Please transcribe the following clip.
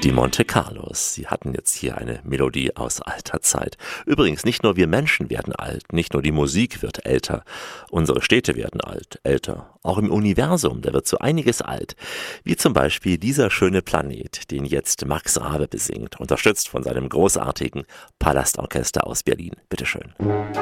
Die Monte Carlos. Sie hatten jetzt hier eine Melodie aus alter Zeit. Übrigens, nicht nur wir Menschen werden alt, nicht nur die Musik wird älter. Unsere Städte werden alt, älter. Auch im Universum, da wird so einiges alt. Wie zum Beispiel dieser schöne Planet, den jetzt Max Rabe besingt, unterstützt von seinem großartigen Palastorchester aus Berlin. Bitteschön.